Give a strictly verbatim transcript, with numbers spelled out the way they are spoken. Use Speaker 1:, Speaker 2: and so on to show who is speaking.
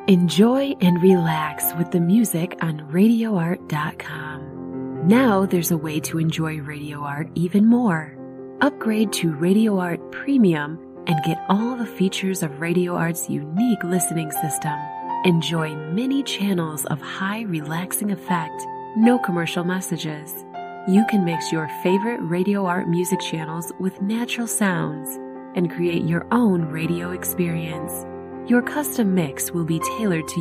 Speaker 1: Enjoy and relax with the music on radio art dot com. Now there's a way to enjoy Radio Art even more. Upgrade to Radio Art Premium and get all the features of Radio Art's unique listening system. Enjoy many channels of high relaxing effect, no commercial messages. You can mix your favorite Radio Art music channels with natural sounds and create your own radio experience. Your custom mix will be tailored to